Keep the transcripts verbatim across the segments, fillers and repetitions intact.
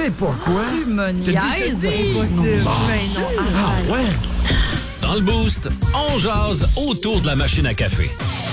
sais pas quoi. Tu me niaises. Je te dis. Non. Bon. Mais non, arrête. Ah ouais. Dans le Boost, on jase autour de la machine à café.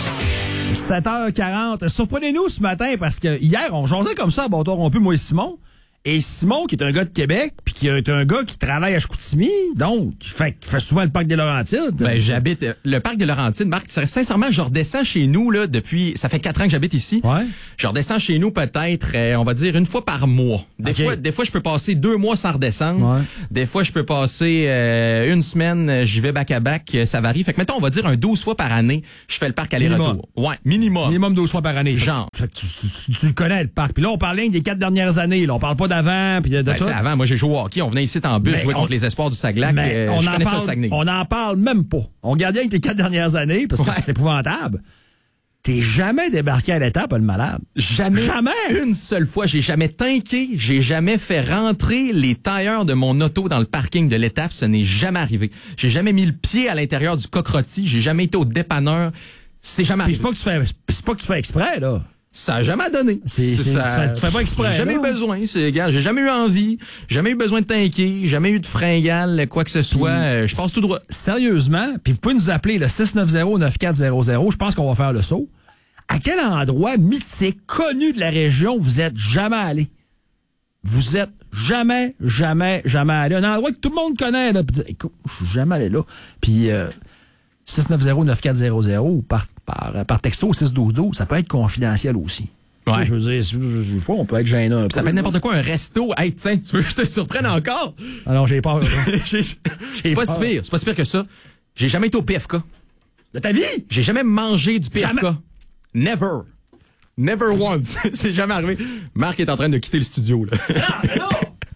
sept heures quarante. Surprenez-nous ce matin parce que hier, on jasait comme ça à bâton rompu, moi et Simon. Et Simon, qui est un gars de Québec, puis qui est un gars qui travaille à Chicoutimi, donc, qui fait, qui fait souvent le parc des Laurentides. Ben, j'habite euh, le parc des Laurentides. Marc, sincèrement, je redescends chez nous, là, depuis, ça fait quatre ans que j'habite ici. Ouais. Je redescends chez nous peut-être, euh, on va dire, une fois par mois. Des Okay. fois, des fois, je peux passer deux mois sans redescendre. Ouais. Des fois, je peux passer euh, une semaine, euh, j'y vais back à back, euh, ça varie. Fait que, mettons, on va dire un douze fois par année, je fais le parc aller-retour. Ouais, minimum. Minimum douze fois par année. Genre. Fait que tu, tu, tu le connais, le parc. Puis là, on parle rien des quatre dernières années. Là. On parle pas d'avant, puis de, de Ben, tout. tu sais, avant, moi, j'ai joué au hockey. On venait ici en bus Mais jouer on- contre les Espoirs du Saglac. Mais euh, on je en connais ça, parle, le Saguenay. on en parle même pas. On regardait avec les quatre dernières années, parce que Ouais. c'est épouvantable. T'es jamais débarqué à l'étape, le malade. Jamais, Jamais. une seule fois, j'ai jamais tanké, j'ai jamais fait rentrer les tailleurs de mon auto dans le parking de l'étape, ce n'est jamais arrivé. J'ai jamais mis le pied à l'intérieur du coq-rôti, j'ai jamais été au dépanneur, c'est jamais Puis c'est arrivé. pas que tu fais, puis c'est pas que tu fais exprès, là. Ça a jamais donné. C'est- c'est- ça, tu fais- tu fais pas exprès, J'ai jamais là. eu besoin, c'est gars, j'ai jamais eu envie, jamais eu besoin de tanker, jamais eu de fringale, quoi que ce soit, euh, je passe tout droit. Sérieusement, puis vous pouvez nous appeler le six neuf zéro neuf quatre zéro zéro, je pense qu'on va faire le saut. À quel endroit mythique, connu de la région, vous êtes jamais allé? Vous êtes jamais, jamais, jamais allé. Un endroit que tout le monde connaît, là. Puis dire, écoute, je suis jamais allé là. Puis euh, six neuf zéro neuf quatre zéro zéro par, par, par texto six douze douze, ça peut être confidentiel aussi. Ouais. Tu sais, je veux dire, si- des fois, on peut être gêné un peu. Ça peut être n'importe quoi, un resto. Hey, tiens, tu veux que je te surprenne encore? Alors, j'ai peur. J'ai- c'est pas si peur. pire, c'est pas si pire que ça. J'ai jamais été au P F K. De ta vie? J'ai jamais mangé du P F K. Jamais. Never. Never once. C'est jamais arrivé. Marc est en train de quitter le studio, là. Non, mais là!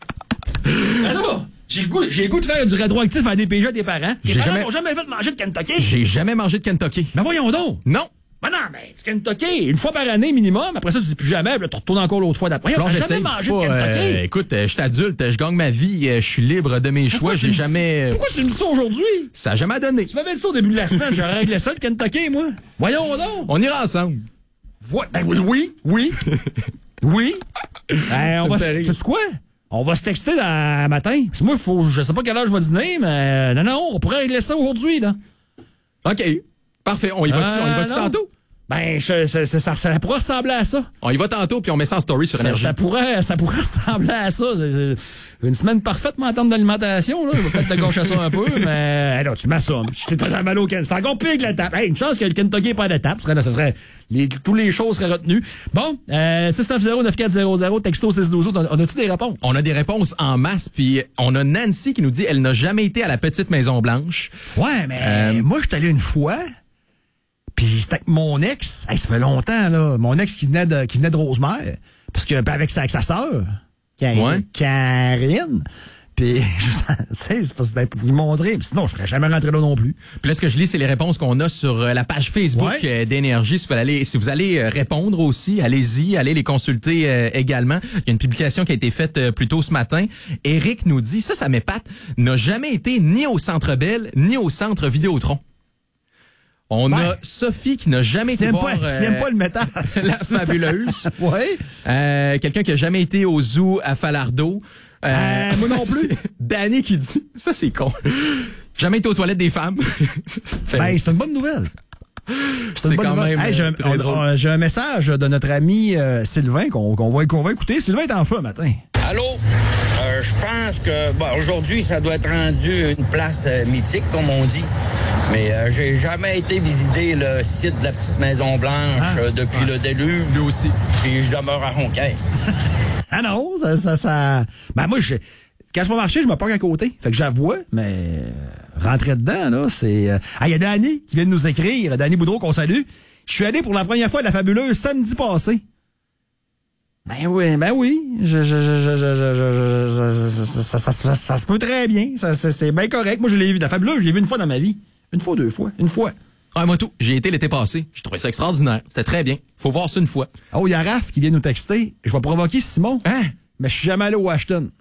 Mais là! J'ai le goût, j'ai le goût de faire du rétroactif à des P G à tes parents. Tes J'ai parents jamais- n'ont jamais fait de manger de Kentucky. J'ai jamais mangé de Kentucky. Mais voyons donc! Non. Ben non, mais du Kentucky, une fois par année minimum. Après ça, tu dis plus jamais. Puis là, tu retournes encore l'autre fois d'après. Alors, T'as jamais j'essaie. mangé C'est de pas, Kentucky. euh, écoute, euh, je suis adulte, je gagne ma vie, euh, je suis libre de mes Pourquoi choix, tu j'ai me dis- jamais... euh, Pourquoi tu me dis ça aujourd'hui? Ça a jamais donné. Tu m'avais dit ça au début de la semaine. J'aurais réglé ça, le Kentucky, moi. Voyons donc. On ira ensemble. Vo- Ben oui, oui, oui. oui. Ben, on me va fait se... rire. Sais-tu quoi? On va se texter dans le matin. Parce que moi, faut, je sais pas quelle heure je vais dîner, mais non, non, on pourrait régler ça aujourd'hui, là. OK. Parfait. On y va-tu Euh, on y va-tu non. tantôt? Ben, je, ça, ça, ça, ça pourrait ressembler à ça. On y va tantôt, puis on met ça en story sur Ça, Énergie. ça pourrait, ça pourrait ressembler à ça. C'est- c'est une semaine parfaite, mais en termes d'alimentation, là. Je vais peut-être te gaucher ça un peu, mais, hey, non, tu m'assommes. Je t'ai jamais allé au Kentucky. C'est encore pire que l'étape. Hey, une chance que le Kentucky n'est pas à l'étape. Ce serait, ce serait, les, toutes les choses seraient retenues. Bon, euh, six neuf zéro neuf quatre zéro zéro, texto six douze douze. On a-tu des réponses? On a des réponses en masse, puis on a Nancy qui nous dit elle n'a jamais été à la petite Maison Blanche. Ouais, mais, Euh, moi, je suis allé une fois. Puis c'était avec mon ex. Hey, ça fait longtemps, là. Mon ex qui venait de, qui venait de Rosemère. Parce que, avec sa, avec sa sœur. Karine. Ouais. Karine. Puis, je sais, c'est parce que pour lui montrer. Mais sinon, je serais jamais rentré là non plus. Puis là, ce que je lis, c'est les réponses qu'on a sur euh, la page Facebook Ouais. euh, d'Énergie. Si vous allez, si vous allez euh, répondre aussi, allez-y, allez les consulter euh, également. Il y a une publication qui a été faite euh, plus tôt ce matin. Eric nous dit, ça, ça m'épate, n'a jamais été ni au Centre Bell, ni au Centre Vidéotron. On Ouais. a Sophie qui n'a jamais été S'il aime voir pas, euh, s'il aime pas le métal. la fabuleuse. Ouais. Euh, quelqu'un qui a jamais été au zoo à Falardeau. Euh, moi non plus. c'est Danny qui dit, ça c'est con. Jamais été aux toilettes des femmes. Fait- Ben, c'est une bonne nouvelle. C'est une bonne quand nouvelle. même Hey, j'ai, un, très on- drôle. on- j'ai un message de notre ami euh, Sylvain qu'on, qu'on, va, qu'on va écouter. Sylvain est en feu matin. Allô? Euh, je pense que bon, aujourd'hui, ça doit être rendu une place euh, mythique, comme on dit. Mais euh, j'ai jamais été visiter le site de la petite Maison Blanche Ah. euh, depuis le déluge. Lui aussi. Puis je demeure à Ronquin. Ah non, ça, ça, ça... Ben moi, je, quand je vais marcher, je me parque à côté. Fait que j'avoue, mais euh, rentrer dedans, là, c'est... euh, Ah, il y a Danny qui vient de nous écrire, Danny Boudreau, qu'on salue. Je suis allé pour la première fois à la fabuleuse samedi passé. Ben oui, ben oui. Je, je, je, je, je, je, je, je- je- ça, ça, ça, ça, ça se peut très bien. Ça, c'est, c'est bien correct. Moi, je l'ai vu. La fabuleuse, je l'ai vu une fois dans ma vie. Une fois, deux fois. Une fois. Ouais, moi tout. J'ai été l'été passé. J'ai trouvé ça extraordinaire. C'était très bien. Faut voir ça une fois. Oh, il y a Raph qui vient nous texter. Je vais provoquer Simon. Hein? Mais je suis jamais allé au Washington.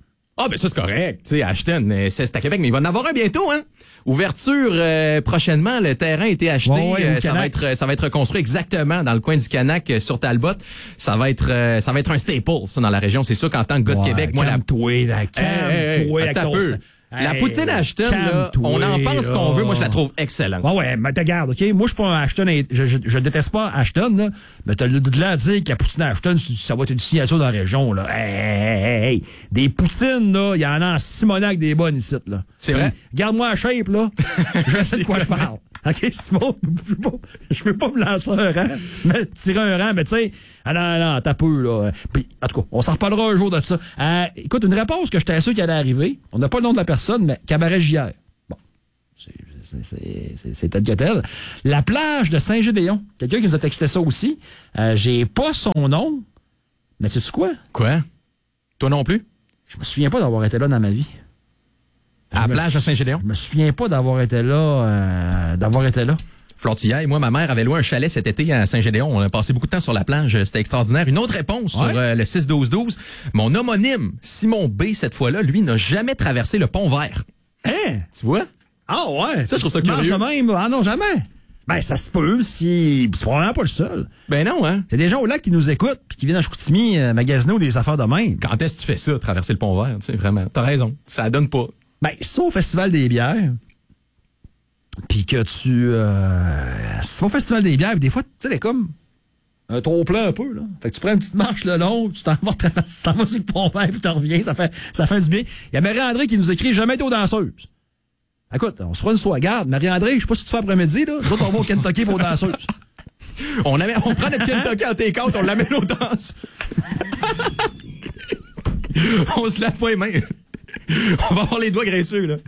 Ah, ben ça, c'est correct. Tu sais, Ashton, euh, c'est, c'est à Québec, mais il va en avoir un bientôt, hein? Ouverture euh, prochainement. Le terrain a été acheté. Ouais, ouais, euh, au ça va être, ça va être reconstruit exactement dans le coin du Canac euh, sur Talbot. Ça va être, euh, ça va être un staple, ça, dans la région. C'est sûr qu'en tant que gars de Ouais, Québec, moi, la calme-toi, là, Hey, calme-toi, hey, avec attends ton- un peu. La Hey, poutine Ashton, là, calme-toi, on en pense là. qu'on veut. Moi, je la trouve excellente. Ouais, ouais, mais te garde, OK? Moi, je suis pas un Ashton, je, je, je déteste pas Ashton, là, mais t'as le de là à dire que la poutine Ashton, ça va être une signature dans la région, là. Hey, hey, hey, hey. Des poutines, là, il y en a en Simonac des bonnes ici, là. C'est vrai? Garde-moi la shape, là. Je sais de quoi je parle. OK, Simon, je peux pas, je peux pas me lancer un rang, me tirer un rang, mais tu sais, ah non, non, t'as peu, là. Puis, en tout cas, on s'en reparlera un jour de ça. Euh, écoute, une réponse que j'étais sûr qu'elle allait arriver. On n'a pas le nom de la personne, mais Cabaret J R. Bon. C'est, c'est, c'est, c'est, c'est tel que tel. La plage de Saint-Gédéon. Quelqu'un qui nous a texté ça aussi. Euh, j'ai pas son nom, mais tu sais quoi? Quoi? Toi non plus? Je me souviens pas d'avoir été là dans ma vie. À la Je me plage de sou- Saint-Gédéon? Je me souviens pas d'avoir été là, euh, d'avoir été là. Flottillait. Moi, ma mère avait loué un chalet cet été à Saint-Gédéon. On a passé beaucoup de temps sur la plage. C'était extraordinaire. Une autre réponse Ouais. sur euh, le six douze douze. Mon homonyme, Simon B, cette fois-là, lui, n'a jamais traversé le pont vert. Hein? Tu vois? Ah ouais? Ça, je trouve ça Tu marches curieux. de même? Ah non, jamais. Ben, ça se peut si... C'est probablement pas le seul. Ben non, hein? Il y a des gens au lac qui nous écoutent puis qui viennent à Chicoutimi euh, magasiner ou des affaires de même. Quand est-ce que tu fais ça, traverser le pont vert? Tu sais, vraiment. T'as raison. Ça donne pas. Ben, c'est au Festival des bières. Puis que tu... Euh, c'est au Festival des bières, puis des fois, tu sais, t'es comme un trop-plein un peu, là. Fait que tu prends une petite marche le long, tu t'en vas, tu t'en vas sur le pont vert, puis tu reviens, ça fait, ça fait du bien. Il y a Marie-André qui nous écrit « Jamais été aux danseuses ». Écoute, on se fera une soirée. Garde, Marie-André, je sais pas si tu fais après-midi, là. Nous autres, on va au Kentucky pour aux danseuses. On, avait, on prend notre Kentucky en take-out, on l'amène aux danses. On se lave pas les mains. On va avoir les doigts graisseux, là.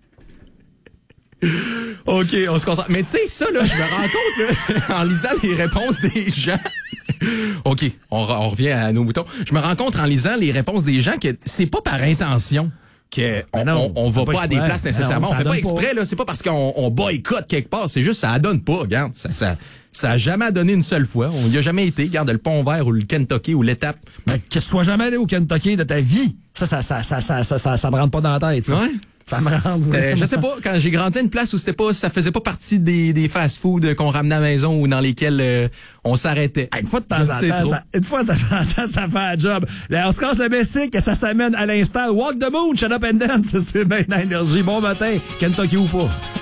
OK, on se concentre. Mais tu sais, ça, là, je me rends compte, là, en lisant les réponses des gens. OK, on, re- on revient à nos moutons. Je me rends compte en lisant les réponses des gens que c'est pas par intention que on, Ben non, on, on va pas pas à des exprès. places Ben nécessairement. non, on ça fait pas donne exprès, pas. là. C'est pas parce qu'on on boycotte quelque part. C'est juste, ça donne pas. Regarde, ça, ça, ça a jamais donné une seule fois. On y a jamais été. Regarde, le pont vert ou le Kentucky ou l'étape. Ben, que tu sois jamais allé au Kentucky de ta vie, ça, ça, ça, ça, ça, ça, ça, ça me rentre pas dans la tête, ça. Ouais. Ça me rend C'était- vraiment- Je sais pas, quand j'ai grandi à une place où c'était pas, ça faisait pas partie des, des fast-food qu'on ramenait à la maison ou dans lesquels euh, on s'arrêtait. Une fois de temps Je en sais temps, trop. ça, une fois de temps en temps, ça fait un job. Là, on se casse le basic, ça s'amène à l'instant. Walk the moon, shut up and dance. C'est bien l'énergie. Bon matin, Kentucky ou pas.